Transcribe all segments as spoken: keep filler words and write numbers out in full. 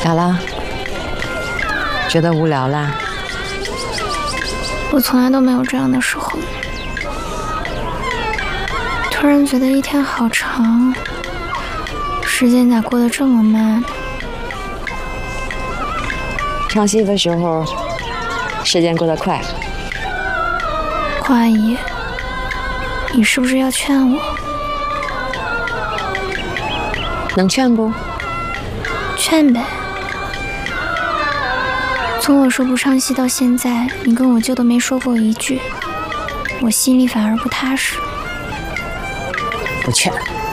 咋啦？觉得无聊啦？ 我从来都没有这样的时候。突然觉得一天好长，时间咋过得这么慢？ 唱戏的时候，时间过得快。 花阿姨，你是不是要劝我？ 能劝不？ 劝呗。从我说不唱戏到现在，你跟我舅都没说过一句，我心里反而不踏实。 不劝。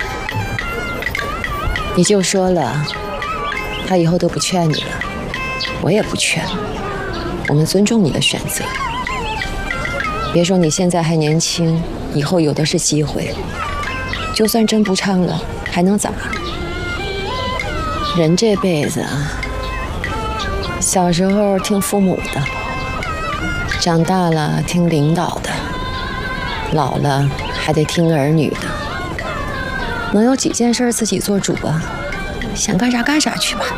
你舅说了，他以后都不劝你了，我也不劝。我们尊重你的选择。别说你现在还年轻，以后有的是机会。就算真不唱了，还能咋？人这辈子啊，小时候听父母的，长大了听领导的，老了还得听儿女的。能有几件事自己做主啊？想干啥干啥去吧。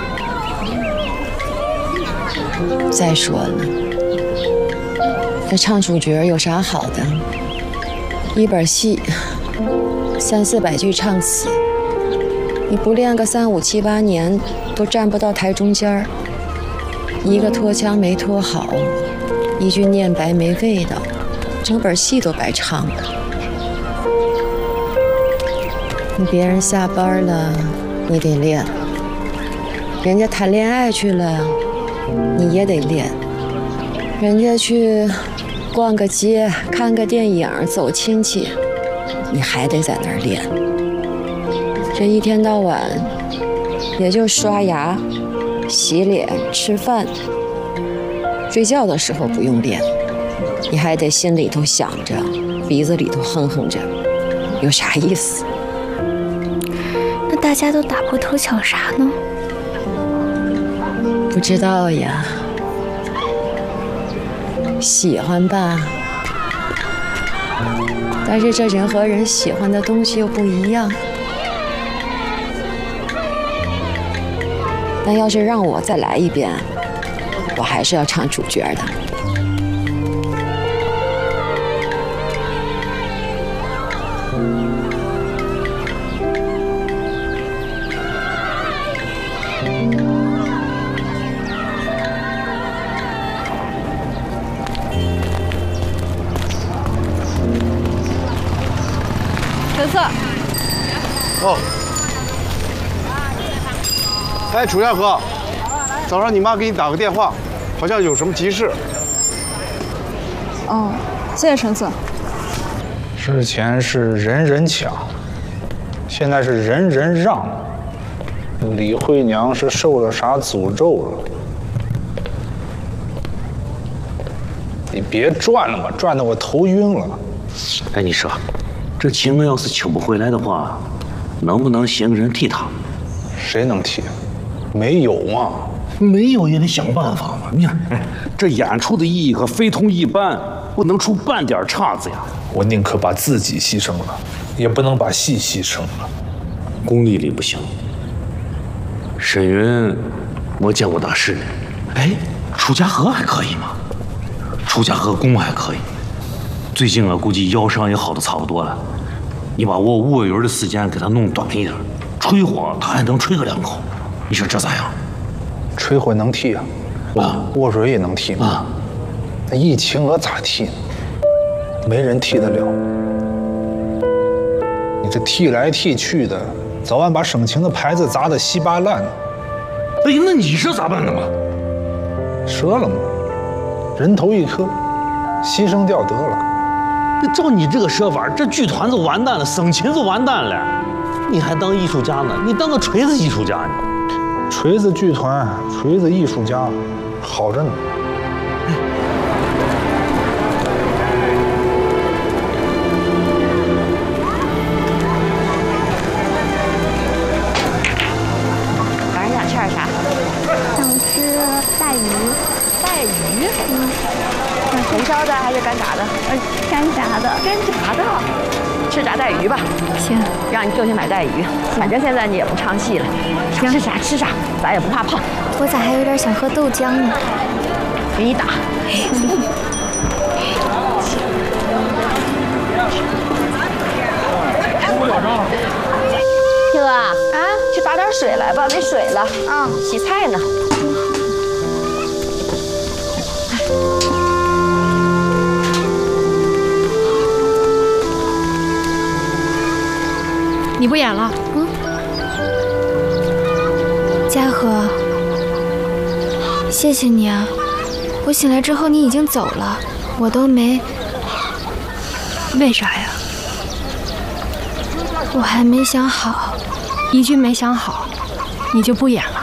再说了，这唱主角有啥好的？一本戏三四百句唱词，你不练个三五七八年，都站不到台中间儿。一个拖腔没拖好，一句念白没味道，整本戏都白唱了。别人下班了，你得练；人家谈恋爱去了，你也得练；人家去逛个街、看个电影、走亲戚，你还得在那儿练。这一天到晚，也就刷牙、洗脸、吃饭，睡觉的时候不用练，你还得心里头想着，鼻子里头哼哼着，有啥意思？ 那大家都打破头瞧啥呢？ 不知道呀。喜欢吧，但是这人和人喜欢的东西又不一样。但要是让我再来一遍，我还是要唱主角的。 陈四。 哦。哎，楚家河，早上你妈给你打个电话，好像有什么急事。 哦，谢谢陈四。 之前是人人抢，现在是人人让。李慧娘是受了啥诅咒了？你别转了嘛，转得我头晕了。 哎，你说，这秦娥要是请不回来的话，能不能寻个人替他？ 谁能替？没有嘛。 没有也得想办法嘛。你看，这演出的意义可非同一般，不能出半点岔子呀。 我宁可把自己牺牲了，也不能把戏牺牲了。 功力里不行。沈云，我见过大师。哎，楚家河还可以吗？楚家河功还可以。最近啊，估计腰伤也好的差不多了。你把我卧云的时间给他弄短一点，吹火他还能吹个两口。你说这咋样？ 吹火能替啊，啊，卧水也能替吗？啊，那易秦娥咋替呢？没人替得了。你这替来替去的，早晚把省情的牌子砸得稀巴烂。 哎，那你说咋办呢嘛？ 折了嘛，人头一颗，牺牲掉得了。 那照你这个说法，这剧团子完蛋了，省情子完蛋了。你还当艺术家呢？你当个锤子艺术家呢？ 锤子剧团，锤子艺术家，好着呢。 晚上想吃点啥？ 想吃带鱼。 带鱼？嗯。红烧的还是干炸的？ 呃，干炸的。 干炸的。 吃炸带鱼吧。 行， 让你舅去买带鱼，反正现在你也不唱戏了，想吃啥吃啥，咱也不怕胖。 我咋还有点想喝豆浆呢？ 给你打。听哥啊，去打点水来吧，没水了。啊，洗菜呢。 你不演了？ 嗯。嘉禾，谢谢你啊！我醒来之后你已经走了，我都没。 为啥呀？ 我还没想好。 一句没想好，你就不演了？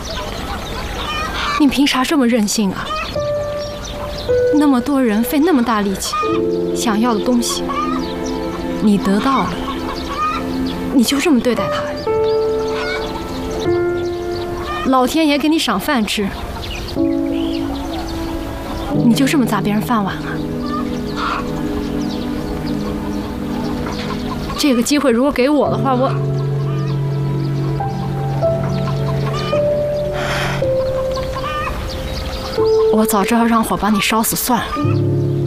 你凭啥这么任性啊？那么多人费那么大力气想要的东西，你得到了，你就这么对待他？老天爷给你赏饭吃，你就这么砸别人饭碗啊？这个机会如果给我的话，我我早知道让火把你烧死算了。